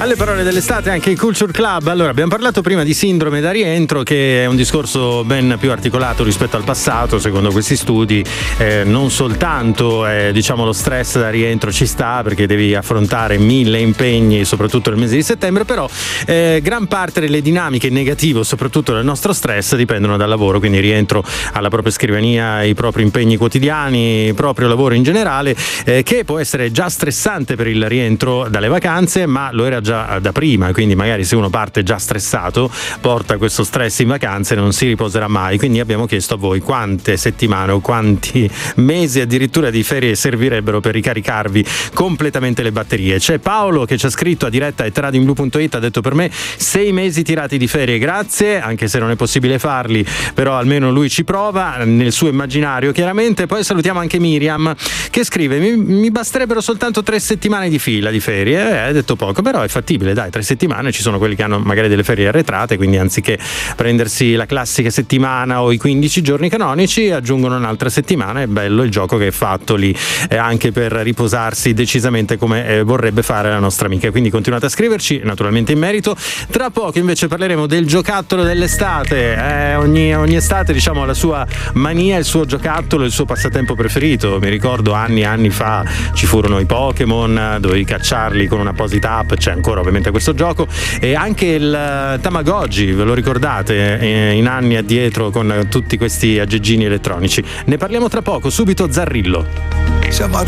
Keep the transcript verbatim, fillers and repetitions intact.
Alle parole dell'estate anche il Culture Club. Allora, abbiamo parlato prima di sindrome da rientro, che è un discorso ben più articolato rispetto al passato, secondo questi studi. Eh, non soltanto eh, diciamo lo stress da rientro ci sta, perché devi affrontare mille impegni, soprattutto nel mese di settembre, però eh, gran parte delle dinamiche negative, soprattutto del nostro stress, dipendono dal lavoro, quindi rientro alla propria scrivania, i propri impegni quotidiani, il proprio lavoro in generale, eh, che può essere già stressante per il rientro dalle vacanze, ma lo era già da prima, quindi magari se uno parte già stressato porta questo stress in vacanze e non si riposerà mai. Quindi abbiamo chiesto a voi quante settimane o quanti mesi addirittura di ferie servirebbero per ricaricarvi completamente le batterie. C'è Paolo che ci ha scritto a diretta at radioblu punto it, ha detto: per me sei mesi tirati di ferie, grazie, anche se non è possibile farli, però almeno lui ci prova nel suo immaginario, chiaramente. Poi salutiamo anche Miriam che scrive: mi, mi basterebbero soltanto tre settimane di fila di ferie. Eh, ha detto poco, però è fattibile, dai, tre settimane. Ci sono quelli che hanno magari delle ferie arretrate, quindi anziché prendersi la classica settimana o i quindici giorni canonici aggiungono un'altra settimana. È bello il gioco che è fatto lì, eh, anche per riposarsi decisamente come eh, vorrebbe fare la nostra amica. Quindi continuate a scriverci naturalmente in merito. Tra poco invece parleremo del giocattolo dell'estate. eh, ogni, ogni estate diciamo ha la sua mania, il suo giocattolo, il suo passatempo preferito. Mi ricordo anni e anni fa ci furono i Pokémon, dovevi cacciarli con un'apposita app, c'è ancora ovviamente questo gioco, e anche il Tamagotchi, ve lo ricordate, in anni addietro, con tutti questi aggeggini elettronici. Ne parliamo tra poco, subito Zarrillo. Siamo